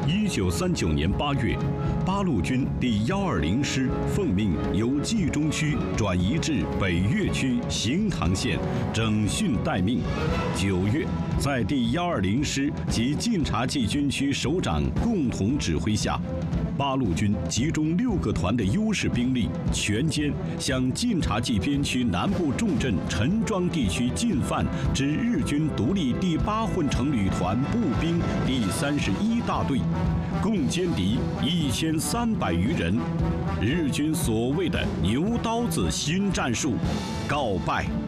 1939年8月，八路军第120师奉命由冀中区转移至北岳区行唐县，整训待命。9月，在第120师及晋察冀军区首长共同指挥下，八路军集中6个团的优势兵力，全歼向晋察冀边区南部重镇陈庄地区进犯之日军独立第8混成旅团步兵第31大队，共歼敌1300余人。日军所谓的牛刀子新战术告败。